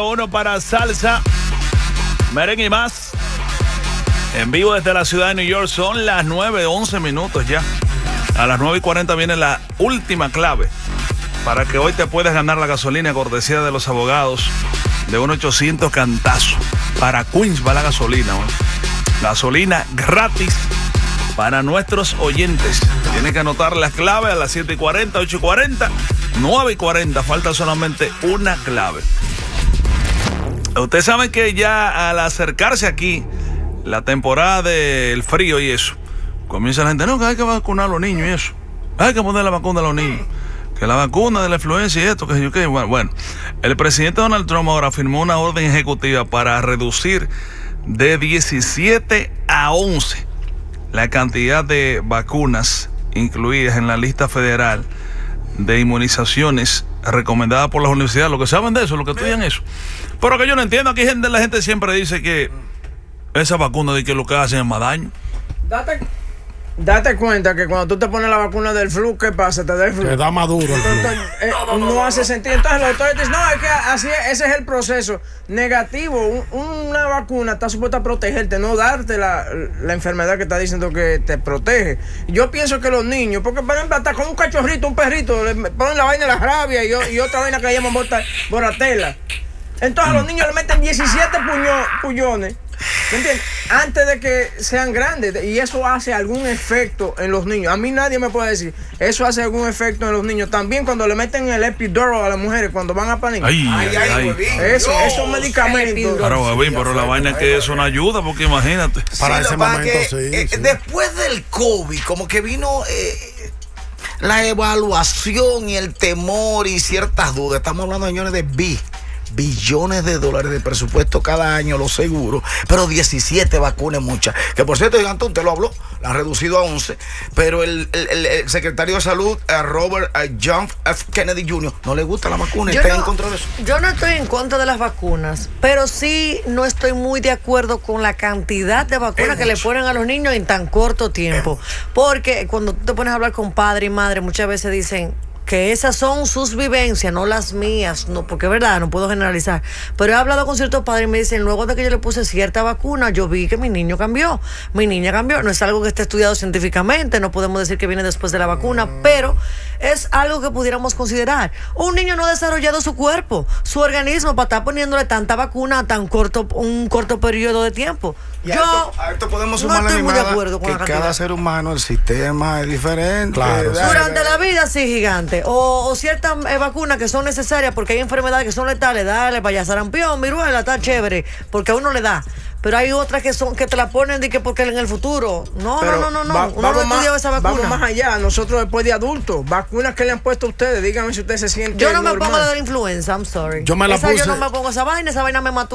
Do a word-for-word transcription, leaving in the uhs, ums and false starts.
uno para salsa, merengue y más. En vivo desde la ciudad de New York. Son las nueve, once minutos ya. A las nueve y cuarenta viene la última clave para que hoy te puedas ganar la gasolina cortesía de los abogados de un ochocientos cantazo. Para Queens va la gasolina, ¿no? Gasolina gratis para nuestros oyentes. Tienen que anotar las claves a las siete y cuarenta, ocho y cuarenta, nueve y cuarenta. Falta solamente una clave. Ustedes saben que ya al acercarse aquí la temporada del frío y eso, comienza la gente, no, que hay que vacunar a los niños y eso. Hay que poner la vacuna a los niños. Que la vacuna de la influenza y esto, que yo qué. Bueno, el presidente Donald Trump ahora firmó una orden ejecutiva para reducir de diecisiete a once la cantidad de vacunas incluidas en la lista federal de inmunizaciones recomendadas por las universidades. Lo que saben de eso, lo que estudian eso. Pero que yo no entiendo, aquí gente, la gente siempre dice que esa vacuna de que lo que hacen es más daño. Date, date cuenta que cuando tú te pones la vacuna del flu, ¿qué pasa? Te da el flu. Te da maduro el flu. Entonces, eh, no, no, no hace sentido. Entonces los doctores dicen, no, es que así es, ese es el proceso. Negativo, un, una vacuna está supuesta a protegerte, no darte la, la enfermedad que está diciendo que te protege. Yo pienso que los niños, porque por ejemplo, hasta con un cachorrito, un perrito, le ponen la vaina de la rabia y, y otra vaina que le llaman boratela. Entonces a los niños le meten diecisiete puño, puñones. ¿Me entiendes? Antes de que sean grandes, y eso hace algún efecto en los niños. A mí nadie me puede decir, eso hace algún efecto en los niños. También cuando le meten el epidural a las mujeres cuando van a parir. Ay, ay, ay, ay. Eso, no. Esos medicamentos. Claro, Gavín, pero la vaina es que eso no ayuda, porque imagínate. Para sí, ese momento, que, sí, eh, sí. Después del COVID, como que vino eh, la evaluación y el temor y ciertas dudas. Estamos hablando, señores, de B. billones de dólares de presupuesto cada año, los seguros, pero diecisiete vacunas muchas. Que por cierto, Gigante, usted lo habló, la han reducido a once, pero el, el, el secretario de Salud, Robert John F. Kennedy junior, no le gusta la vacuna, está no, en contra de eso. Yo no estoy en contra de las vacunas, pero sí no estoy muy de acuerdo con la cantidad de vacunas es que mucho. le ponen a los niños en tan corto tiempo. Porque cuando tú te pones a hablar con padre y madre, muchas veces dicen que esas son sus vivencias, no las mías, no, porque es verdad, no puedo generalizar. Pero he hablado con ciertos padres y me dicen, luego de que yo le puse cierta vacuna, yo vi que mi niño cambió. Mi niña cambió. No es algo que esté estudiado científicamente, no podemos decir que viene después de la vacuna, pero es algo que pudiéramos considerar. Un niño no ha desarrollado su cuerpo, su organismo, para estar poniéndole tanta vacuna a tan corto, un corto periodo de tiempo. Y a yo esto, a esto podemos sumar no estoy muy de animada, acuerdo con que la cantidad. cada ser humano, el sistema es diferente. Claro, dale, durante dale. la vida, sí, Gigante. O, o ciertas eh, vacunas que son necesarias porque hay enfermedades que son letales. Dale, vaya, sarampión, viruela, está chévere, porque a uno le da. Pero hay otras que son que te la ponen de que porque en el futuro. No, Pero no, no, no, va, no. Uno no ha estudiado esa vacuna. Vamos más allá. Nosotros después de adultos, vacunas que le han puesto a ustedes, díganme si ustedes se sienten Yo no me normal. pongo de la influenza, I'm sorry. Yo me la esa puse. Yo no me pongo esa vaina, esa vaina me mató.